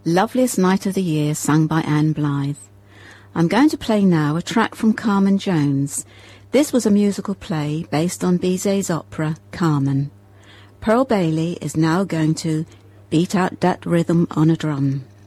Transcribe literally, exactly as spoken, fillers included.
Loveliest Night of the Year, sung by Anne Blythe. I'm going to play now a track from Carmen Jones. This was a musical play based on Bizet's opera, Carmen. Pearl Bailey is now going to beat out that rhythm on a drum.